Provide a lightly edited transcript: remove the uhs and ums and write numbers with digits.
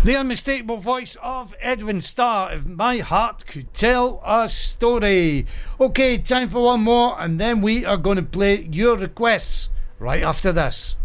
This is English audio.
The unmistakable voice of Edwin Starr, If My Heart Could Tell a Story. Okay, time for one more, and then we are going to play your requests right after this.